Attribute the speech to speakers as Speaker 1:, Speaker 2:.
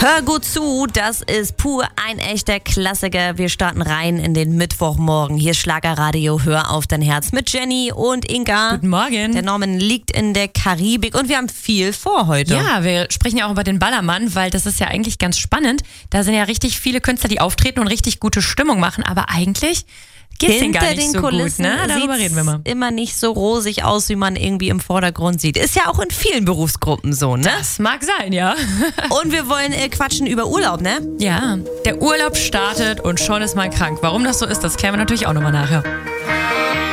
Speaker 1: Hör gut zu, das ist pur ein echter Klassiker. Wir starten rein in den Mittwochmorgen. Hier ist Schlagerradio, hör auf dein Herz mit Jenny und Inga.
Speaker 2: Guten Morgen.
Speaker 1: Der Norman liegt in der Karibik und wir haben viel vor heute.
Speaker 2: Ja, wir sprechen ja auch über den Ballermann, weil das ist ja eigentlich ganz spannend. Da sind ja richtig viele Künstler, die auftreten und richtig gute Stimmung machen, aber eigentlich geht's denen gar nicht so gut, ne? Darüber reden wir mal.
Speaker 1: Immer nicht so rosig aus, wie man irgendwie im Vordergrund sieht. Ist ja auch in vielen Berufsgruppen so, ne?
Speaker 2: Das mag sein, ja.
Speaker 1: Und wir wollen quatschen über Urlaub, ne?
Speaker 2: Ja, der Urlaub startet und schon ist man krank. Warum das so ist, das klären wir natürlich auch nochmal nachher.